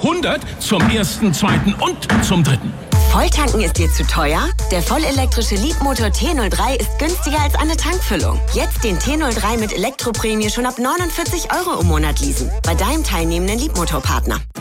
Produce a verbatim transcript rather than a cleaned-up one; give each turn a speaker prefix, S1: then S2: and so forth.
S1: hundert zum ersten, zweiten und zum dritten.
S2: Volltanken ist dir zu teuer? Der vollelektrische Leapmotor T null drei ist günstiger als eine Tankfüllung. Jetzt den T null drei mit Elektroprämie schon ab neunundvierzig Euro im Monat leasen. Bei deinem teilnehmenden Leapmotor-Partner.